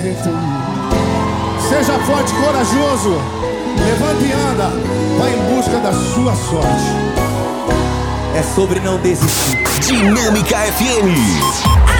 Seja forte e corajoso. Levanta e anda. Vai em busca da sua sorte. É sobre não desistir. Dinâmica FM.